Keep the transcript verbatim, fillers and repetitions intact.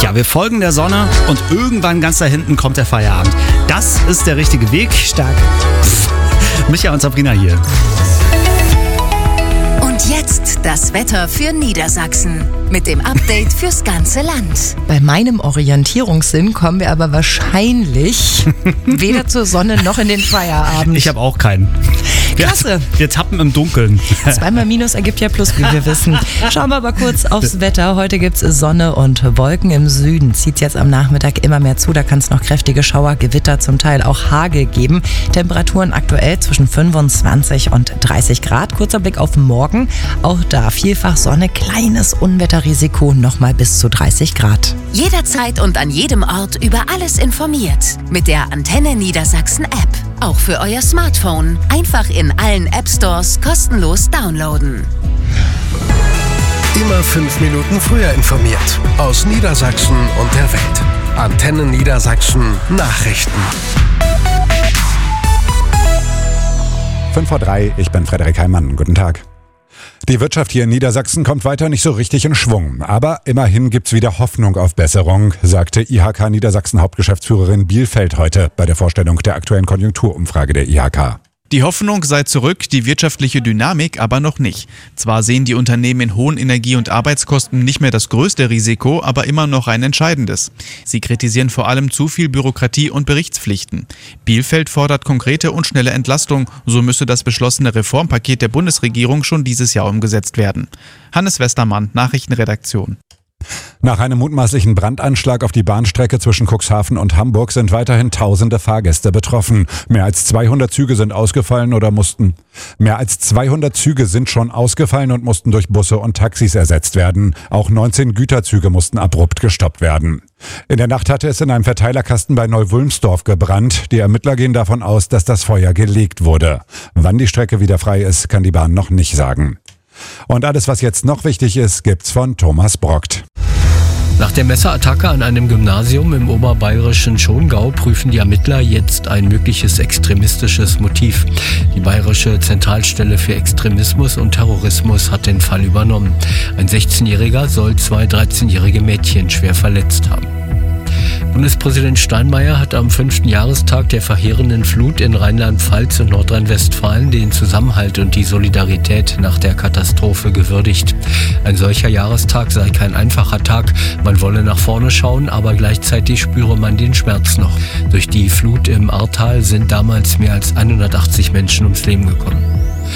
Ja, wir folgen der Sonne und irgendwann ganz da hinten kommt der Feierabend. Das ist der richtige Weg. Stark. Pff, Micha und Sabrina hier. Und jetzt das Wetter für Niedersachsen mit dem Update fürs ganze Land. Bei meinem Orientierungssinn kommen wir aber wahrscheinlich weder zur Sonne noch in den Feierabend. Ich habe auch keinen. Klasse. Wir, wir tappen im Dunkeln. Zweimal Minus ergibt ja Plus, wie wir wissen. Schauen wir aber kurz aufs Wetter. Heute gibt es Sonne und Wolken. Im Süden zieht es jetzt am Nachmittag immer mehr zu. Da kann es noch kräftige Schauer, Gewitter, zum Teil auch Hagel geben. Temperaturen aktuell zwischen fünfundzwanzig und dreißig Grad. Kurzer Blick auf morgen. Auch da vielfach Sonne, kleines Unwetterrisiko, nochmal bis zu dreißig Grad. Jederzeit und an jedem Ort über alles informiert. Mit der Antenne Niedersachsen App. Auch für euer Smartphone. Einfach in allen App Stores kostenlos downloaden. Immer fünf Minuten früher informiert. Aus Niedersachsen und der Welt. Antenne Niedersachsen Nachrichten. fünf vor drei, ich bin Frederik Heimann. Guten Tag. Die Wirtschaft hier in Niedersachsen kommt weiter nicht so richtig in Schwung. Aber immerhin gibt's wieder Hoffnung auf Besserung, sagte I H K Niedersachsen Hauptgeschäftsführerin Bielfeld heute bei der Vorstellung der aktuellen Konjunkturumfrage der I H K. Die Hoffnung sei zurück, die wirtschaftliche Dynamik aber noch nicht. Zwar sehen die Unternehmen in hohen Energie- und Arbeitskosten nicht mehr das größte Risiko, aber immer noch ein entscheidendes. Sie kritisieren vor allem zu viel Bürokratie und Berichtspflichten. Bielfeld fordert konkrete und schnelle Entlastung, so müsse das beschlossene Reformpaket der Bundesregierung schon dieses Jahr umgesetzt werden. Hannes Westermann, Nachrichtenredaktion. Nach einem mutmaßlichen Brandanschlag auf die Bahnstrecke zwischen Cuxhaven und Hamburg sind weiterhin tausende Fahrgäste betroffen. Mehr als zweihundert Züge sind ausgefallen oder mussten. Mehr als zweihundert Züge sind schon ausgefallen und mussten durch Busse und Taxis ersetzt werden. Auch neunzehn Güterzüge mussten abrupt gestoppt werden. In der Nacht hatte es in einem Verteilerkasten bei Neu-Wulmsdorf gebrannt. Die Ermittler gehen davon aus, dass das Feuer gelegt wurde. Wann die Strecke wieder frei ist, kann die Bahn noch nicht sagen. Und alles, was jetzt noch wichtig ist, gibt's von Thomas Brockt. Nach der Messerattacke an einem Gymnasium im oberbayerischen Schongau prüfen die Ermittler jetzt ein mögliches extremistisches Motiv. Die Bayerische Zentralstelle für Extremismus und Terrorismus hat den Fall übernommen. Ein sechzehnjähriger soll zwei dreizehnjährige Mädchen schwer verletzt haben. Bundespräsident Steinmeier hat am fünften Jahrestag der verheerenden Flut in Rheinland-Pfalz und Nordrhein-Westfalen den Zusammenhalt und die Solidarität nach der Katastrophe gewürdigt. Ein solcher Jahrestag sei kein einfacher Tag. Man wolle nach vorne schauen, aber gleichzeitig spüre man den Schmerz noch. Durch die Flut im Ahrtal sind damals mehr als hundertachtzig Menschen ums Leben gekommen.